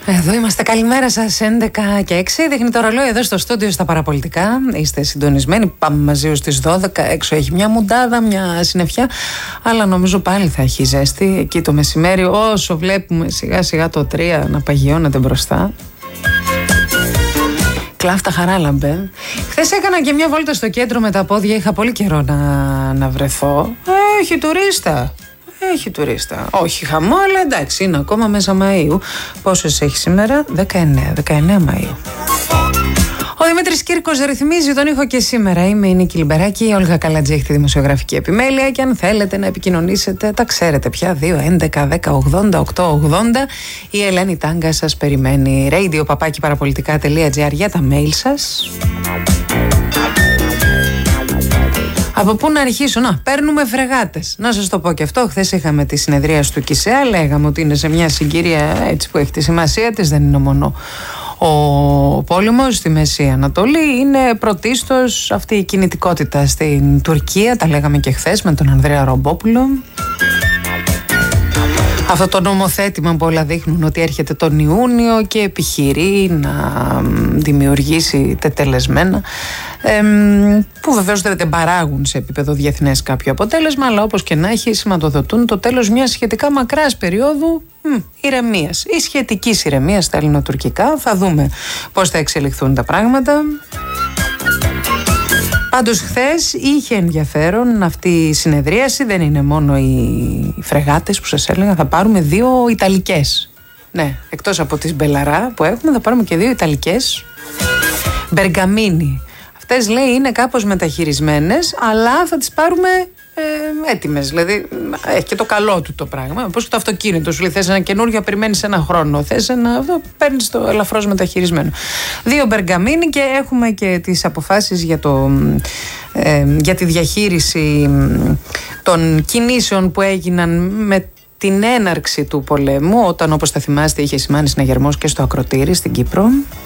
Εδώ είμαστε, καλημέρα σας, 11 και 6. Δείχνει το ρολόι εδώ στο στούντιο στα παραπολιτικά. Είστε συντονισμένοι, πάμε μαζί ως τις 12. Έξω έχει μια μουντάδα, μια συννεφιά, αλλά νομίζω πάλι θα έχει ζέστη εκεί το μεσημέρι, όσο βλέπουμε σιγά σιγά το 3 να παγιώνεται μπροστά. Κλάφτα Χαράλαμπε. Χθες έκανα και μια βόλτα στο κέντρο με τα πόδια, είχα πολύ καιρό να βρεθώ. Έχει τουρίστα. Έχει τουρίστα. Όχι χαμό, αλλά εντάξει, είναι ακόμα μέσα Μαΐου. Πόσες έχει σήμερα? 19 Μαΐου. Ο Δημήτρης Κύρκος ρυθμίζει τον ήχο και σήμερα. Είμαι η Νίκη Λιμπεράκη, η Όλγα Καλατζή έχει τη δημοσιογραφική επιμέλεια και αν θέλετε να επικοινωνήσετε, τα ξέρετε πια, 2-11-10-80-880. Η Ελένη Τάγκα σας περιμένει. radio@parapolitica.gr για τα mail σας. Από πού να αρχίσω? Να, παίρνουμε φρεγάτες. Να σας το πω και αυτό. Χθες είχαμε τη συνεδρία του ΚΙΣΕΑ. Λέγαμε ότι είναι σε μια συγκυρία έτσι που έχει τη σημασία της. Δεν είναι μόνο ο πόλεμος στη Μέση Ανατολή. Είναι πρωτίστως αυτή η κινητικότητα στην Τουρκία. Τα λέγαμε και χθες με τον Ανδρέα Ρομπόπουλο. Αυτό το νομοθέτημα που όλα δείχνουν ότι έρχεται τον Ιούνιο και επιχειρεί να δημιουργήσει τετελεσμένα, που βεβαίως δεν παράγουν σε επίπεδο διεθνές κάποιο αποτέλεσμα, αλλά όπως και να έχει σηματοδοτούν το τέλος μιας σχετικά μακράς περίοδου ηρεμίας ή σχετικής ηρεμίας στα ελληνοτουρκικά. Θα δούμε πώς θα εξελιχθούν τα πράγματα. Πάντως χθες είχε ενδιαφέρον αυτή η συνεδρίαση. Δεν είναι μόνο οι φρεγάτες που σας έλεγα. Θα πάρουμε 2 Ιταλικές. Ναι, εκτός από τις Μπελαρά που έχουμε, θα πάρουμε και 2 Ιταλικές Μπεργαμίνι. Αυτές λέει είναι κάπως μεταχειρισμένες, αλλά θα τις πάρουμε έτοιμες. Δηλαδή έχει και το καλό του το πράγμα. Πώς και το αυτοκίνητο σου λέει, θες ένα καινούργιο, περιμένεις ένα χρόνο. Θες ένα, αυτό παίρνεις το ελαφρώς μεταχειρισμένο. 2 Μπεργαμίνι και έχουμε και τις αποφάσεις για τη διαχείριση των κινήσεων που έγιναν με την έναρξη του πολέμου, όταν όπως θα θυμάστε είχε σημάνει συναγερμός και στο Ακροτήρι στην Κύπρο.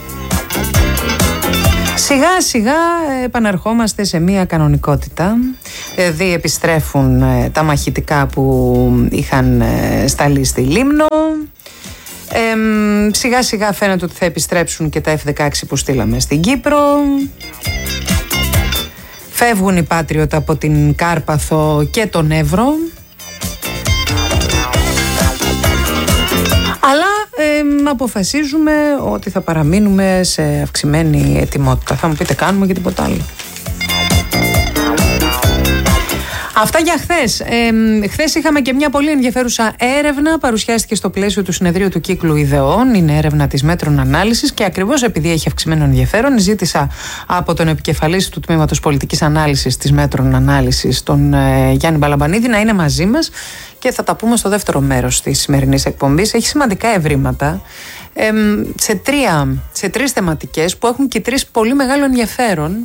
Σιγά σιγά επαναρχόμαστε σε μια κανονικότητα. Δηλαδή επιστρέφουν τα μαχητικά που είχαν σταλεί στη Λίμνο. Σιγά σιγά φαίνεται ότι θα επιστρέψουν και τα F-16 που στείλαμε στην Κύπρο. Φεύγουν οι Patriot από την Κάρπαθο και τον Εύρο. Αλλά αποφασίζουμε ότι θα παραμείνουμε σε αυξημένη ετοιμότητα. Θα μου πείτε, κάνουμε και τίποτα άλλο? Αυτά για χθες. Χθες είχαμε και μια πολύ ενδιαφέρουσα έρευνα. Παρουσιάστηκε στο πλαίσιο του συνεδρίου του Κύκλου Ιδεών. Είναι έρευνα της Μέτρων Ανάλυσης και ακριβώς επειδή έχει αυξημένο ενδιαφέρον, ζήτησα από τον επικεφαλής του Τμήματος Πολιτικής Ανάλυσης της Μέτρων Ανάλυσης, τον Γιάννη Μπαλαμπανίδη, να είναι μαζί μας και θα τα πούμε στο δεύτερο μέρος της σημερινής εκπομπής. Έχει σημαντικά ευρήματα σε τρεις θεματικές που έχουν και τρεις πολύ μεγάλο ενδιαφέρον.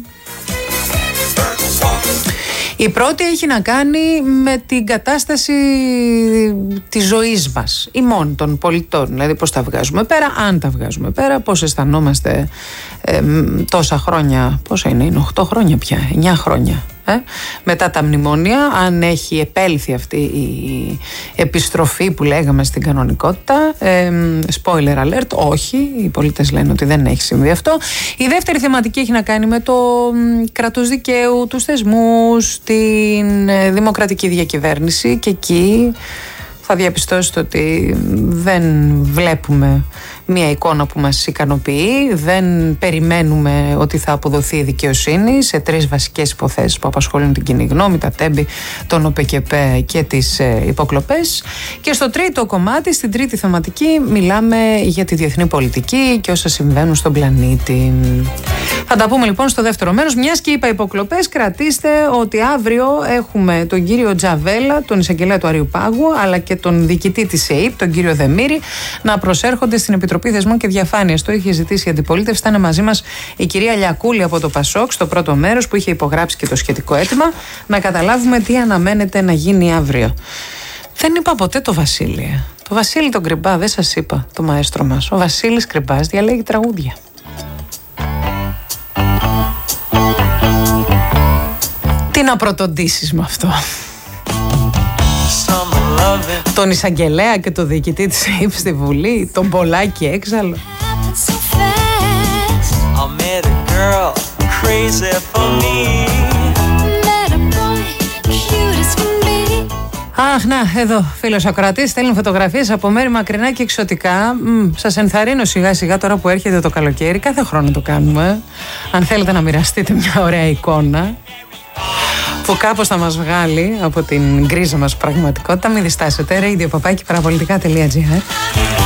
Η πρώτη έχει να κάνει με την κατάσταση της ζωής μας, ημών των πολιτών, δηλαδή πώς τα βγάζουμε πέρα, αν τα βγάζουμε πέρα, πώς αισθανόμαστε τόσα χρόνια, πόσα είναι 8 χρόνια πια, 9 χρόνια μετά τα μνημόνια, αν έχει επέλθει αυτή η επιστροφή που λέγαμε στην κανονικότητα. Spoiler alert, όχι, οι πολίτες λένε ότι δεν έχει συμβεί αυτό. Η δεύτερη θεματική έχει να κάνει με το κράτος δικαίου, τους θεσμούς, την δημοκρατική διακυβέρνηση και εκεί θα διαπιστώσετε ότι δεν βλέπουμε μια εικόνα που μας ικανοποιεί, δεν περιμένουμε ότι θα αποδοθεί η δικαιοσύνη σε τρεις βασικές υποθέσεις που απασχολούν την κοινή γνώμη, τα τέμπη, τον ΟΠΕΚΕΠΕ και τις υποκλοπές. Και στο τρίτο κομμάτι, στην τρίτη θεματική, μιλάμε για τη διεθνή πολιτική και όσα συμβαίνουν στον πλανήτη. Θα τα πούμε λοιπόν στο δεύτερο μέρος. Μιας και είπα υποκλοπές, κρατήστε ότι αύριο έχουμε τον κύριο Τζαβέλα, τον εισαγγελέα του Αριουπάγου, αλλά και τον διοικητή της ΕΕΠ, τον κύριο Δεμήρη, να προσέρχονται στην Επιτροπή Θεσμών και Διαφάνειας. Το είχε ζητήσει η αντιπολίτευση. Ήταν μαζί μας η κυρία Λιακούλη από το ΠΑΣΟΚ στο πρώτο μέρος που είχε υπογράψει και το σχετικό αίτημα. Να καταλάβουμε τι αναμένεται να γίνει αύριο. Δεν είπα ποτέ το Βασίλη. Το Βασίλη τον Κρυμπά, δεν σας είπα, το μαέστρο μας. Ο Βασίλης Κρυμπάς διαλέγει τραγούδια. Τι να πρωτοντήσεις με αυτό? τον εισαγγελέα και τον διοικητή της ΑΕΠ στη Βουλή, τον Πολάκη έξαλλο. Αχ, να, εδώ φίλος ακροατής στέλνει φωτογραφίες από μέρη μακρινά και εξωτικά. Σας ενθαρρύνω σιγά σιγά τώρα που έρχεται το καλοκαίρι. Κάθε χρόνο το κάνουμε. Αν θέλετε να μοιραστείτε μια ωραία εικόνα που κάπως θα μας βγάλει από την γκρίζα μας πραγματικότητα, μην διστάσετε. Radio-papaki-parapolitica.gr